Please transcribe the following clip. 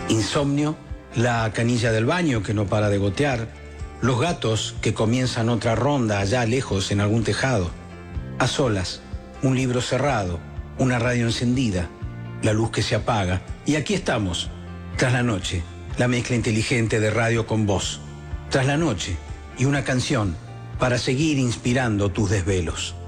Insomnio, la canilla del baño que no para de gotear, los gatos que comienzan otra ronda allá lejos en algún tejado, a solas, un libro cerrado, una radio encendida, la luz que se apaga, y aquí estamos, tras la noche, la mezcla inteligente de radio con voz, tras la noche y una canción para seguir inspirando tus desvelos.